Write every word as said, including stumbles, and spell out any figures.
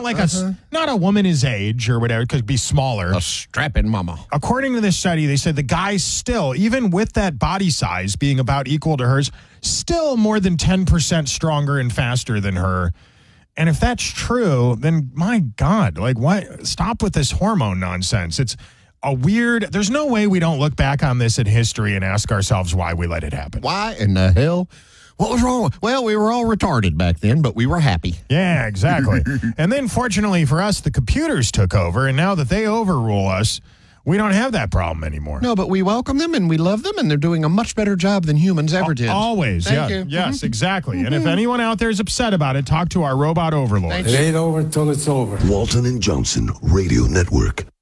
like uh-huh. a not a woman his age or whatever. It could be smaller. A strapping mama. According to this study, they said the guy still, even with that body size being about equal to hers, still more than ten percent stronger and faster than her. And if that's true, then my God, like what? Stop with this hormone nonsense. It's a weird, there's no way we don't look back on this in history and ask ourselves why we let it happen. Why in the hell? What was wrong? Well, we were all retarded back then, but we were happy. Yeah, exactly. And then fortunately for us, the computers took over, and now that they overrule us, we don't have that problem anymore. No, but we welcome them and we love them, and they're doing a much better job than humans ever did. Always, Thank yeah. you. Yes, Mm-hmm. exactly. And if anyone out there is upset about it, talk to our robot overlord. It ain't over till it's over. Walton and Johnson Radio Network.